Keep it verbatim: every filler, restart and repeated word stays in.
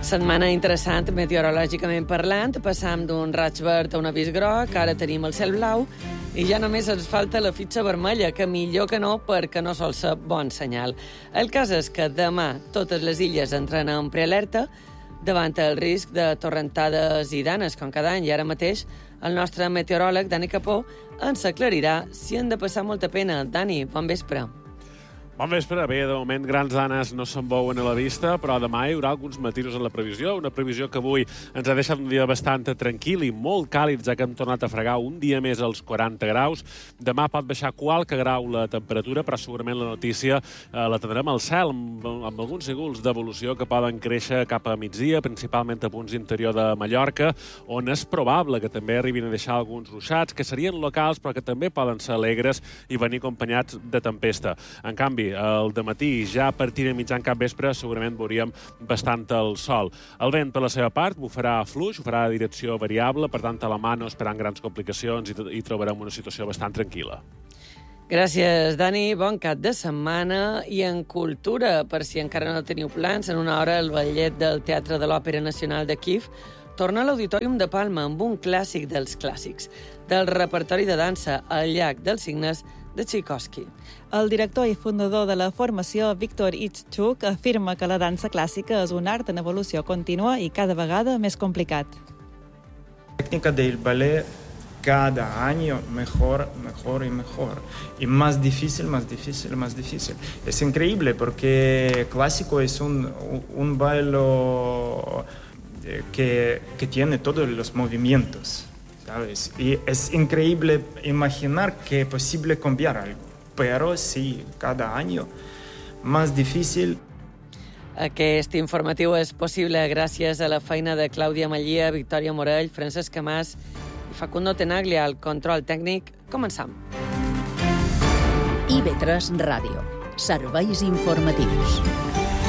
Setmana interessant meteorològicament parlant. Passam d'un raig verd a un avís groc, ara tenim el cel blau i ja només ens falta la fitxa vermella, que millor que no, perquè no sol ser bon senyal. El cas és que demà totes les illes entren en prealerta davant el risc de torrentades i danes, com cada any, i ara mateix el nostre meteoròleg, Dani Capó, ens aclarirà si han de passar molta pena. Dani, bon vespre. Bon vespre. Bé, de moment grans danes no se'n veuen a la vista, però demà hi haurà alguns matisos en la previsió. Una previsió que avui ens ha deixat un dia bastant tranquil i molt càlid, ja que hem tornat a fregar un dia més als quaranta graus. Demà pot baixar qualque grau la temperatura, però segurament la notícia eh, la tindrem al cel, amb, amb alguns núvols d'evolució que poden créixer cap a migdia, principalment a punts interior de Mallorca, on és probable que també arribin a deixar alguns ruixats, que serien locals, però que també poden ser alegres i venir acompanyats de tempesta. En canvi, el dematí, ja a partir de mitjan cap vespre, segurament veuríem bastant el sol. El vent, per la seva part, bufarà fluix, ho farà de direcció variable, per tant, a la mà no esperant grans complicacions i, i trobarem una situació bastant tranquil·la. Gràcies, Dani. Bon cap de setmana. I en cultura, per si encara no teniu plans, en una hora el ballet del Teatre de l'Òpera Nacional de Kíev torna a l'Auditorium de Palma amb un clàssic dels clàssics, del repertori de dansa El llac dels cignes de Tchaikovsky. El director i fundador de la formació, Viktor Itzhuk, afirma que la dansa clàssica és un art en evolució contínua i cada vegada més complicat. La técnica del ballet cada año mejor, mejor y mejor. Y más difícil, más difícil, más difícil. Es increíble porque clásico es un, un baile que, que tiene todos los movimientos, ¿sabes? Y es increíble imaginar que es posible cambiar algo. Pero sí, cada año más difícil. Aquest informatiu és possible gràcies a la feina de Clàudia Mallia, Victòria Morell, Francesc Camàs i Facundo Tenaglia al control tècnic. Començam. I ve tres Ràdio. Serveis informatius.